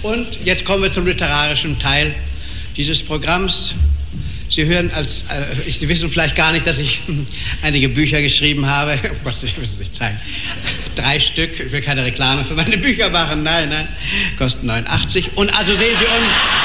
Und jetzt kommen wir zum literarischen Teil dieses Programms. Sie hören, Sie wissen vielleicht gar nicht, dass ich einige Bücher geschrieben habe. Oh Gott, ich will es nicht zeigen. 3 Stück. Ich will keine Reklame für meine Bücher machen. Nein. Kosten 89. Und also sehen Sie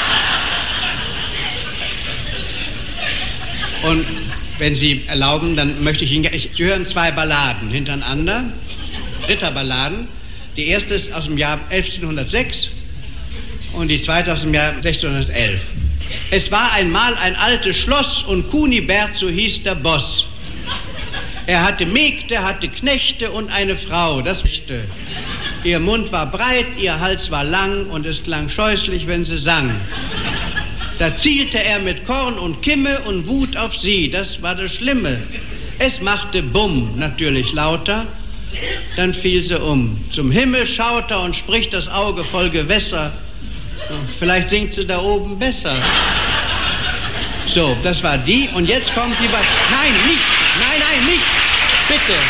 und wenn Sie erlauben, dann möchte ich Ihnen... Sie hören 2 Balladen hintereinander. Ritterballaden. Die erste ist aus dem Jahr 1106 und die zweite aus dem Jahr 1611. Es war einmal ein altes Schloss und Kunibert, so hieß der Boss. Er hatte Mägde, hatte Knechte und eine Frau, das Rechte. Ihr Mund war breit, ihr Hals war lang und es klang scheußlich, wenn sie sang. Da zielte er mit Korn und Kimme und Wut auf sie, das war das Schlimme. Es machte Bumm, natürlich lauter, dann fiel sie um. Zum Himmel schaut er und spricht das Auge voll Gewässer. Vielleicht singt sie da oben besser. So, das war die. Und jetzt kommt die... Nein, nicht! Nein, nicht! Bitte!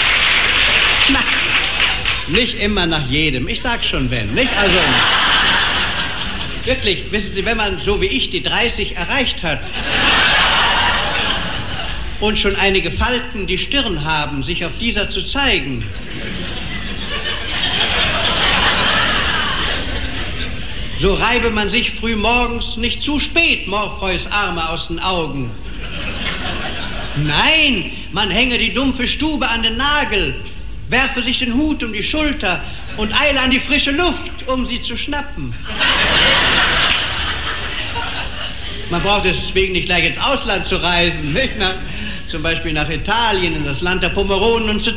Nicht immer nach jedem. Ich sag schon wenn, nicht? Also... Wirklich, wissen Sie, wenn man so wie ich die 30 erreicht hat und schon einige Falten die Stirn haben, sich auf dieser zu zeigen... So reibe man sich früh morgens nicht zu spät Morpheus Arme aus den Augen. Nein, man hänge die dumpfe Stube an den Nagel, werfe sich den Hut um die Schulter und eile an die frische Luft, um sie zu schnappen. Man braucht deswegen nicht gleich ins Ausland zu reisen, nicht? Zum Beispiel nach Italien, in das Land der Pomeronen und